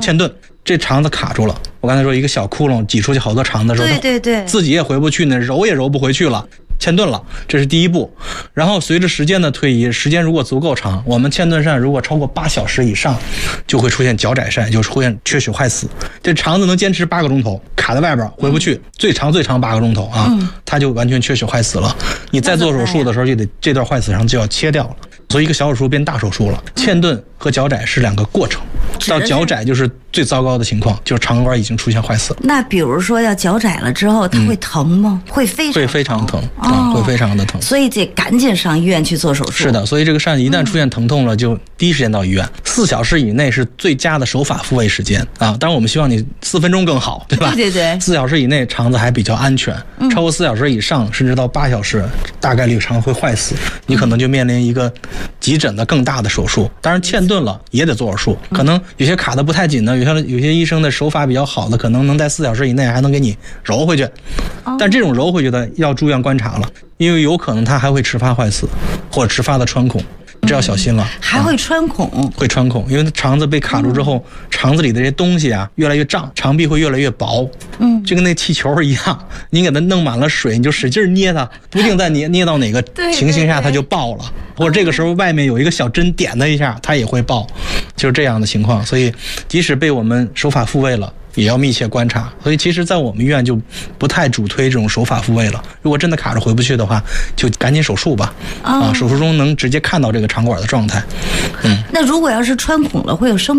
嵌顿，这肠子卡住了。我刚才说一个小窟窿挤出去好多肠子的时候， 对， 自己也回不去呢，揉也揉不回去了。嵌顿了，这是第一步。然后随着时间的推移，时间如果足够长，我们嵌顿疝如果超过8小时以上，就会出现脚窄疝，就是出现缺血坏死。这肠子能坚持8个钟头，卡在外边回不去，最长8个钟头啊，它就完全缺血坏死了。你再做手术的时候，就得这段坏死伤就要切掉了。所以一个小手术变大手术了。嵌顿和脚窄是2个过程，到脚窄就是最糟糕的情况，就是肠管已经出现坏死。 那比如说要脚窄了之后，它会疼吗？会非常疼会非常的疼， 所以得赶紧上医院去做手术。 是的，所以这个疝一旦出现疼痛了，就第一时间到医院。4小时以内是最佳的手法复位时间啊！当然我们希望你4分钟更好，对吧？ 对 ，4小时以内肠子还比较安全，超过4小时以上，甚至到8小时，大概率肠会坏死，你可能就面临一个急诊的更大的手术。当然嵌顿了也得做手术，可能有些卡得不太紧的，有些医生的手法比较好的，可能能在4小时以内还能给你揉回去，但这种揉回去的要住院观察了，因为有可能它还会迟发坏死或者迟发的穿孔，这要小心了。 还会穿孔？ 会穿孔，因为肠子被卡住之后，肠子里的这些东西啊越来越胀，肠壁会越来越薄，就跟那气球一样，你给它弄满了水，你就使劲捏它，不定再捏到哪个情形下它就爆了，或者这个时候外面有一个小针点它一下，它也会爆，就是这样的情况。所以即使被我们手法复位了，也要密切观察。所以其实在我们医院就不太主推这种手法复位了，如果真的卡着回不去的话，就赶紧手术吧。手术中能直接看到这个肠管的状态。 那如果要是穿孔了，会有生